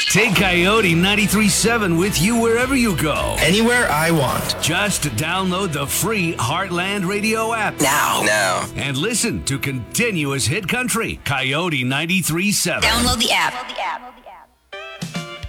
Take Coyote 93.7 with you wherever you go. Anywhere I want. Just download the free Heartland Radio app Now. and listen to continuous hit country. Coyote 93.7. Download the app.